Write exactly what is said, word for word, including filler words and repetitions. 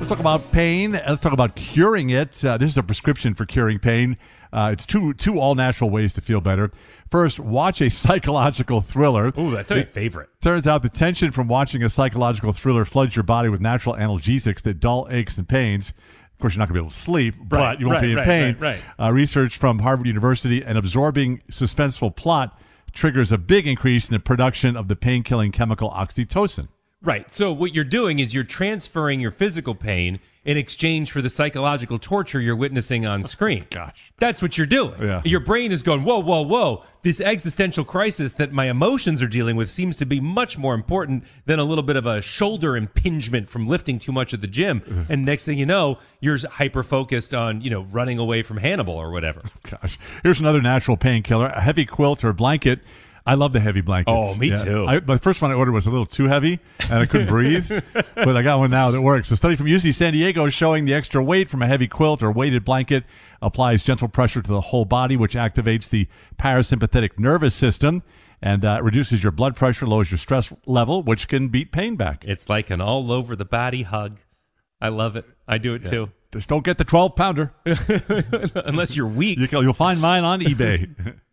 Let's talk about pain. Let's talk about curing it. Uh, this is a prescription for curing pain. Uh, it's two two all-natural ways to feel better. First, watch a psychological thriller. Ooh, that's my favorite. Turns out the tension from watching a psychological thriller floods your body with natural analgesics that dull aches and pains. Of course, you're not going to be able to sleep, but Right, you won't right, be in right, pain. right, right. Uh, research from Harvard University, an absorbing, suspenseful plot triggers a big increase in the production of the pain-killing chemical oxytocin. Right. So what you're doing is you're transferring your physical pain in exchange for the psychological torture you're witnessing on screen. Gosh. That's what you're doing. Yeah. Your brain is going, whoa, whoa, whoa. This existential crisis that my emotions are dealing with seems to be much more important than a little bit of a shoulder impingement from lifting too much at the gym. Mm-hmm. And next thing you know, you're hyper-focused on, you know, running away from Hannibal or whatever. Gosh. Here's another natural painkiller, a heavy quilt or blanket. I love the heavy blankets. Oh, me too. I, the first one I ordered was a little too heavy, and I couldn't breathe. But I got one now that works. A study from U C San Diego is showing the extra weight from a heavy quilt or weighted blanket applies gentle pressure to the whole body, which activates the parasympathetic nervous system and uh, reduces your blood pressure, lowers your stress level, which can beat pain back. It's like an all-over-the-body hug. I love it. I do it Yeah. too. Just don't get the twelve pounder. Unless you're weak. You can, you'll find mine on eBay.